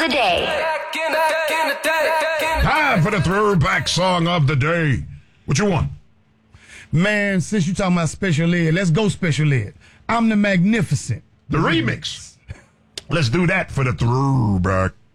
the day. Time for the throwback song of the day. What you want? Man, since you talking about special ed, let's go special ed. I'm the Magnificent. The remix. Let's do that for the throwback.